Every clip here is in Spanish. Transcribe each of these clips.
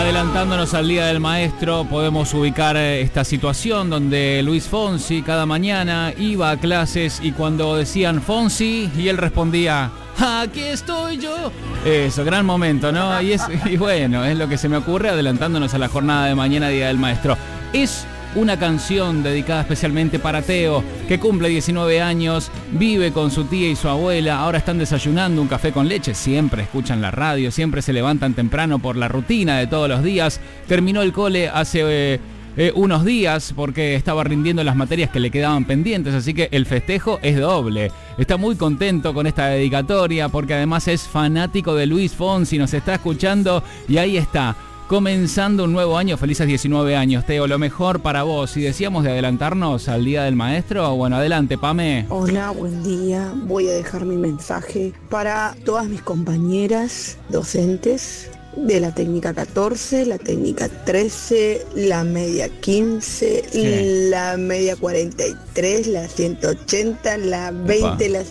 Adelantándonos al Día del Maestro, podemos ubicar esta situación donde Luis Fonsi cada mañana iba a clases y cuando decían Fonsi y él respondía, aquí estoy yo. Eso, gran momento, ¿no? Y bueno, es lo que se me ocurre adelantándonos a la jornada de mañana, Día del Maestro. Es una canción dedicada especialmente para Teo, que cumple 19 años, vive con su tía y su abuela, ahora están desayunando un café con leche, siempre escuchan la radio, siempre se levantan temprano por la rutina de todos los días. Terminó el cole hace unos días porque estaba rindiendo las materias que le quedaban pendientes, así que el festejo es doble. Está muy contento con esta dedicatoria porque además es fanático de Luis Fonsi, nos está escuchando y ahí está. Comenzando un nuevo año, felices 19 años, Teo, lo mejor para vos. Si decíamos de adelantarnos al Día del Maestro, bueno, adelante, Pame. Hola, buen día. Voy a dejar mi mensaje para todas mis compañeras docentes de la técnica 14, la técnica 13, la media 15, sí, la media 43, la 180, la 20, Opa, la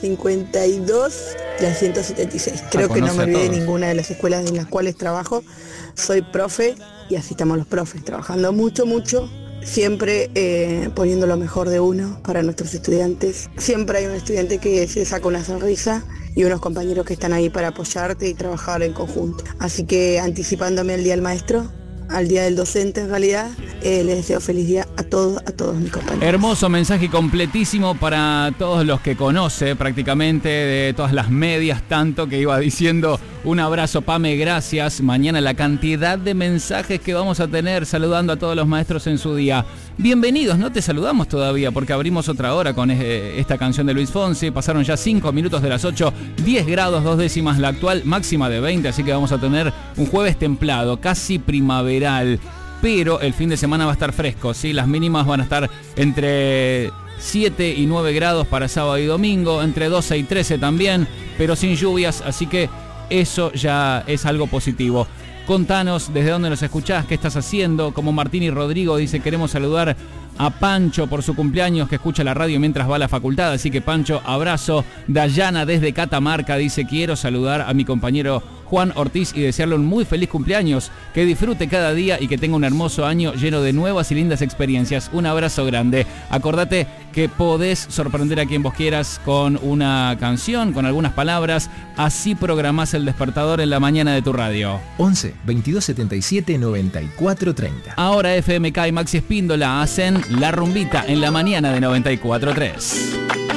52, la 176. Creo que no me olvidé de ninguna de las escuelas en las cuales trabajo. Soy profe y así estamos los profes, trabajando mucho, siempre poniendo lo mejor de uno para nuestros estudiantes. Siempre hay un estudiante que se saca una sonrisa y unos compañeros que están ahí para apoyarte y trabajar en conjunto. Así que anticipándome al Día del Maestro, al Día del Docente en realidad, les deseo feliz día a todos mis compañeros. Hermoso mensaje completísimo para todos los que conoce prácticamente, de todas las medias, tanto que iba diciendo un abrazo, Pame, gracias. Mañana la cantidad de mensajes que vamos a tener saludando a todos los maestros en su día. Bienvenidos, no te saludamos todavía porque abrimos otra hora con esta canción de Luis Fonsi. Pasaron ya 5 minutos de las 8, 10 grados, 2 décimas la actual, máxima de 20, así que vamos a tener un jueves templado, casi primaveral. Pero el fin de semana va a estar fresco, ¿sí? Las mínimas van a estar entre 7 y 9 grados para sábado y domingo, entre 12 y 13 también, pero sin lluvias, así que eso ya es algo positivo. Contanos desde dónde nos escuchás, qué estás haciendo. Como Martín y Rodrigo dice, queremos saludar a Pancho por su cumpleaños, que escucha la radio mientras va a la facultad, así que Pancho, abrazo. Dayana desde Catamarca dice, quiero saludar a mi compañero Juan Ortiz y desearle un muy feliz cumpleaños, que disfrute cada día y que tenga un hermoso año lleno de nuevas y lindas experiencias. Un abrazo grande. Acordate que podés sorprender a quien vos quieras con una canción, con algunas palabras, así programás el despertador en la mañana de tu radio. 11 22 77 94 30. Ahora FMK y Maxi Espíndola hacen La Rumbita en la mañana de 94.3.